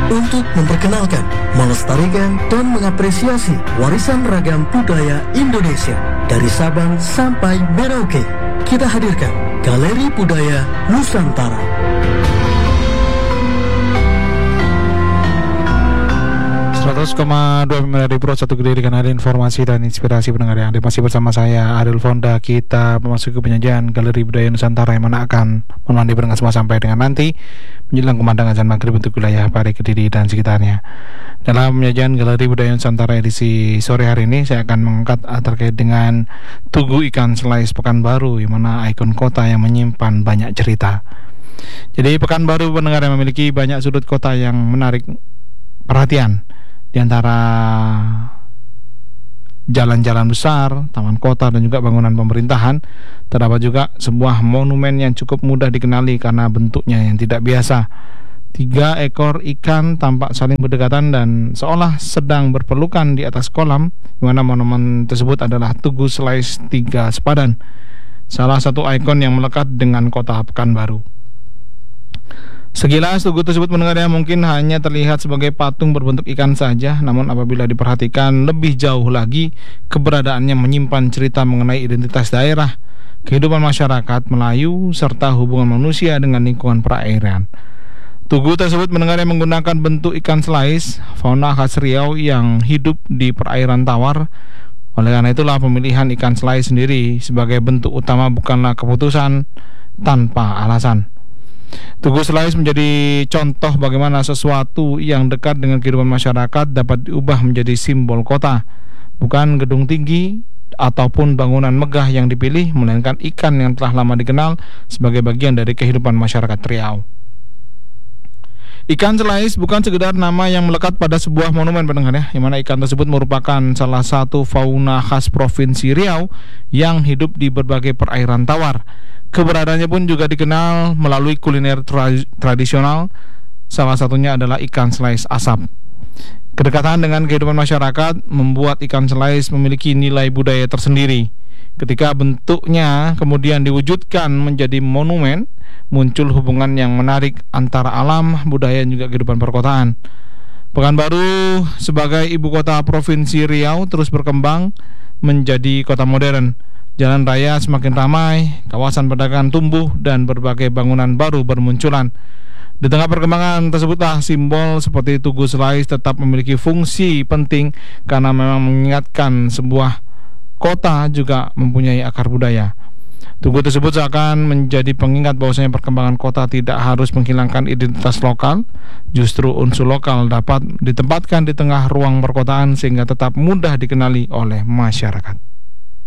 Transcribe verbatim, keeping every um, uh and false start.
untuk memperkenalkan, melestarikan, dan mengapresiasi warisan ragam budaya Indonesia dari Sabang sampai Merauke. Kita hadirkan Galeri Budaya Nusantara. seratus koma dua dari Pro satu Kediri dengan ada informasi dan inspirasi pendengar yang ada. Masih bersama saya Ariel Fonda. Kita memasuki penyajian Galeri Budaya Nusantara yang mana akan menemani pendengar semua sampai dengan nanti menjelang kumandang azan maghrib untuk wilayah Pare, Kediri dan sekitarnya. Dalam penyajian Galeri Budaya Nusantara edisi sore hari ini, saya akan mengangkat terkait dengan Tugu Ikan Selais Pekanbaru, yang mana ikon kota yang menyimpan banyak cerita. Jadi Pekanbaru pendengar yang memiliki banyak sudut kota yang menarik perhatian. Di antara jalan-jalan besar, taman kota, dan juga bangunan pemerintahan, terdapat juga sebuah monumen yang cukup mudah dikenali karena bentuknya yang tidak biasa. Tiga ekor ikan tampak saling berdekatan dan seolah sedang berpelukan di atas kolam, di mana monumen tersebut adalah Tugu Selais Tiga Sepadan, salah satu ikon yang melekat dengan kota Pekanbaru. Sekilas tugu tersebut mendengarnya mungkin hanya terlihat sebagai patung berbentuk ikan saja, namun apabila diperhatikan lebih jauh lagi, keberadaannya menyimpan cerita mengenai identitas daerah, kehidupan masyarakat Melayu, serta hubungan manusia dengan lingkungan perairan. Tugu tersebut mendengarnya menggunakan bentuk ikan selais, fauna khas Riau yang hidup di perairan tawar. Oleh karena itulah pemilihan ikan selais sendiri sebagai bentuk utama bukanlah keputusan tanpa alasan. Tugu Selais menjadi contoh bagaimana sesuatu yang dekat dengan kehidupan masyarakat dapat diubah menjadi simbol kota. Bukan gedung tinggi ataupun bangunan megah yang dipilih, melainkan ikan yang telah lama dikenal sebagai bagian dari kehidupan masyarakat Riau. Ikan selais bukan sekedar nama yang melekat pada sebuah monumen pendengar ya, yang mana ikan tersebut merupakan salah satu fauna khas Provinsi Riau yang hidup di berbagai perairan tawar. Keberadaannya pun juga dikenal melalui kuliner tra- tradisional, salah satunya adalah ikan selais asap. Kedekatan dengan kehidupan masyarakat membuat ikan selais memiliki nilai budaya tersendiri. Ketika bentuknya kemudian diwujudkan menjadi monumen, muncul hubungan yang menarik antara alam, budaya, dan juga kehidupan perkotaan. Pekanbaru sebagai ibu kota Provinsi Riau terus berkembang menjadi kota modern. Jalan raya semakin ramai, kawasan pedagang tumbuh, dan berbagai bangunan baru bermunculan. Di tengah perkembangan tersebutlah simbol seperti Tugu Selais tetap memiliki fungsi penting karena memang mengingatkan sebuah kota juga mempunyai akar budaya. Tugu tersebut seakan menjadi pengingat bahwasanya perkembangan kota tidak harus menghilangkan identitas lokal. Justru unsur lokal dapat ditempatkan di tengah ruang perkotaan sehingga tetap mudah dikenali oleh masyarakat.